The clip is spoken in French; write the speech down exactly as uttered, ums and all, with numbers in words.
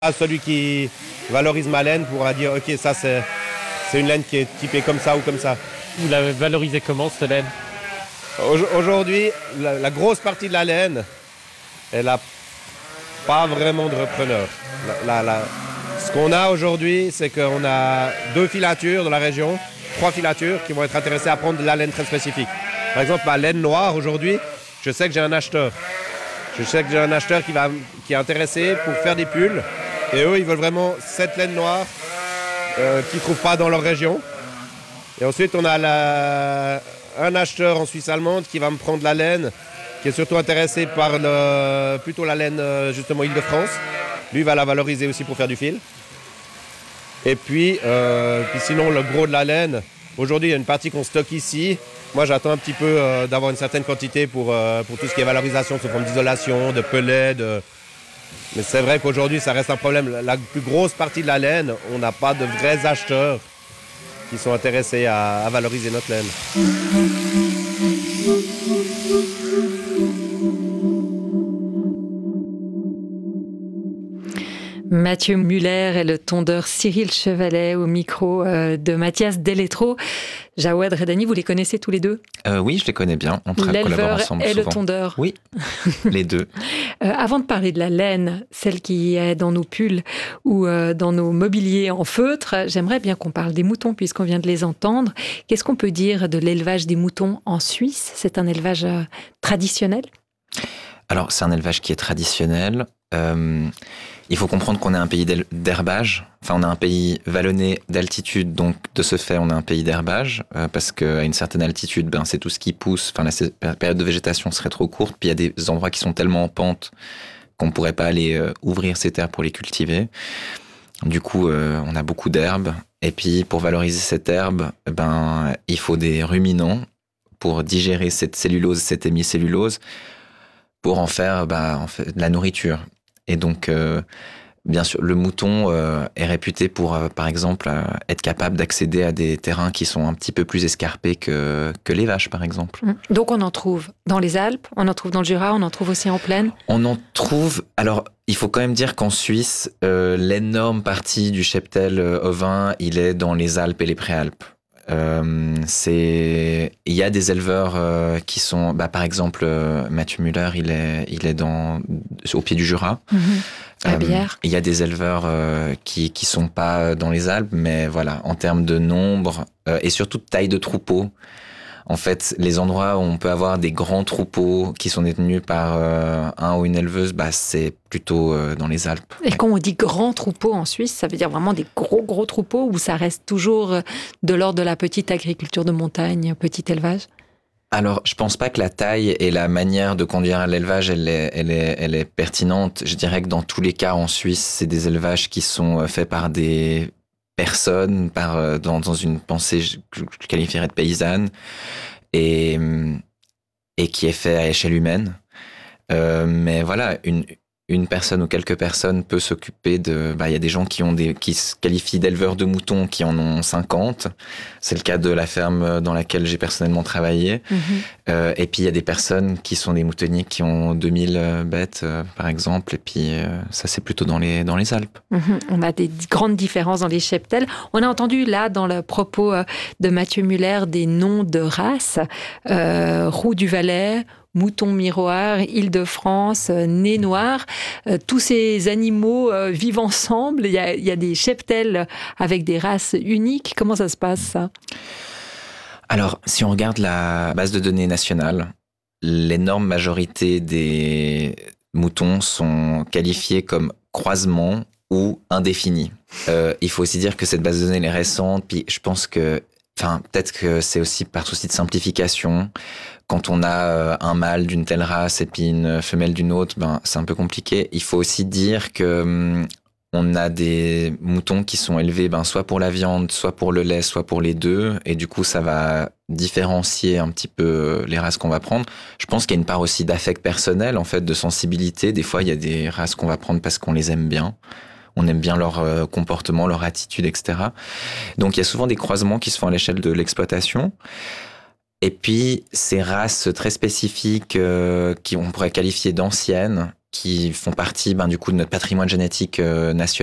Celui qui valorise ma laine pourra dire ok, ça c'est, c'est une laine qui est typée comme ça ou comme ça. Vous la valorisez comment cette laine? Aujourd'hui, la, la grosse partie de la laine, elle n'a pas vraiment de repreneur. La, la, la, ce qu'on a aujourd'hui, c'est qu'on a deux filatures dans la région, trois filatures qui vont être intéressées à prendre de la laine très spécifique. Par exemple, ma laine noire aujourd'hui, je sais que j'ai un acheteur. Je sais que j'ai un acheteur qui, va, qui est intéressé pour faire des pulls. Et eux, ils veulent vraiment cette laine noire euh, qu'ils ne trouvent pas dans leur région. Et ensuite, on a la, un acheteur en Suisse allemande qui va me prendre la laine, qui est surtout intéressé par le, plutôt la laine, justement, Île-de-France. Lui va la valoriser aussi pour faire du fil. Et puis, euh, puis sinon, le gros de la laine, aujourd'hui, il y a une partie qu'on stocke ici. Moi, j'attends un petit peu euh, d'avoir une certaine quantité pour, euh, pour tout ce qui est valorisation sous forme d'isolation, de pellet, de... Mais c'est vrai qu'aujourd'hui, ça reste un problème. La plus grosse partie de la laine, on n'a pas de vrais acheteurs qui sont intéressés à, à valoriser notre laine. Mathieu Muller et le tondeur Cyril Chevalet au micro euh, de Mathias Deletro. Jawed Redani, vous les connaissez tous les deux? euh, Oui, je les connais bien. On tra- collabore ensemble et souvent. Le tondeur. Oui, les deux. Euh, avant de parler de la laine, celle qui est dans nos pulls ou euh, dans nos mobiliers en feutre, j'aimerais bien qu'on parle des moutons puisqu'on vient de les entendre. Qu'est-ce qu'on peut dire de l'élevage des moutons en Suisse? C'est un élevage euh, traditionnel? Alors, c'est un élevage qui est traditionnel. Euh, il faut comprendre qu'on est un pays d'herbage. Enfin, on est un pays vallonné d'altitude, donc de ce fait, on est un pays d'herbage, euh, parce qu'à une certaine altitude, ben, c'est tout ce qui pousse. Enfin, la période de végétation serait trop courte, puis il y a des endroits qui sont tellement en pente qu'on ne pourrait pas aller euh, ouvrir ces terres pour les cultiver. Du coup, euh, on a beaucoup d'herbes. Et puis, pour valoriser cette herbe, ben, il faut des ruminants pour digérer cette cellulose, cette hémicellulose, pour en faire, bah, en fait, de la nourriture. Et donc, euh, bien sûr, le mouton euh, est réputé pour, euh, par exemple, euh, être capable d'accéder à des terrains qui sont un petit peu plus escarpés que, que les vaches, par exemple. Donc, on en trouve dans les Alpes, on en trouve dans le Jura, on en trouve aussi en plaine? On en trouve... Alors, il faut quand même dire qu'en Suisse, euh, l'énorme partie du cheptel euh, ovin, il est dans les Alpes et les Préalpes. Euh, c'est, il y a des éleveurs euh, qui sont, bah, par exemple, euh, Mathieu Muller, il est, il est dans, au pied du Jura. Mmh. À Bière. Euh, il y a des éleveurs euh, qui, qui sont pas dans les Alpes, mais voilà, en termes de nombre euh, et surtout de taille de troupeau. En fait, les endroits où on peut avoir des grands troupeaux qui sont détenus par euh, un ou une éleveuse, bah, c'est plutôt euh, dans les Alpes. Et quand on dit grands troupeaux en Suisse, ça veut dire vraiment des gros, gros troupeaux ou ça reste toujours de l'ordre de la petite agriculture de montagne, petit élevage? Alors, je pense pas que la taille et la manière de conduire l'élevage, elle est, elle est, elle est pertinente. Je dirais que dans tous les cas, en Suisse, c'est des élevages qui sont faits par des personnes, par, dans, dans une pensée que je qualifierais de paysanne, et, et qui est fait à échelle humaine. Euh, mais voilà, une, une personne ou quelques personnes peut s'occuper de... Bah, y a des gens qui, ont des, qui se qualifient d'éleveurs de moutons qui en ont cinquante. C'est le cas de la ferme dans laquelle j'ai personnellement travaillé. Mm-hmm. Euh, et puis, il y a des personnes qui sont des moutonniers qui ont deux mille bêtes, euh, par exemple. Et puis, euh, ça, c'est plutôt dans les, dans les Alpes. Mm-hmm. On a des grandes différences dans les cheptels. On a entendu, là, dans le propos de Mathieu Muller, des noms de races. Euh, Roux du Valais, Mouton miroir, Île-de-France, euh, nez noir, euh, tous ces animaux euh, vivent ensemble. Il y a, il y a des cheptels avec des races uniques. Comment ça se passe, ça? Alors, si on regarde la base de données nationale, l'énorme majorité des moutons sont qualifiés comme croisement ou indéfinis. Euh, il faut aussi dire que cette base de données elle est récente, puis je pense que Enfin, peut-être que c'est aussi par souci de simplification. Quand on a un mâle d'une telle race et puis une femelle d'une autre, ben, c'est un peu compliqué. Il faut aussi dire que hum, on a des moutons qui sont élevés ben, soit pour la viande, soit pour le lait, soit pour les deux. Et du coup, ça va différencier un petit peu les races qu'on va prendre. Je pense qu'il y a une part aussi d'affect personnel, en fait, de sensibilité. Des fois, il y a des races qu'on va prendre parce qu'on les aime bien. On aime bien leur euh, comportement, leur attitude, et cetera. Donc, il y a souvent des croisements qui se font à l'échelle de l'exploitation. Et puis, ces races très spécifiques euh, qu'on pourrait qualifier d'anciennes, qui font partie ben, du coup de notre patrimoine génétique euh, national.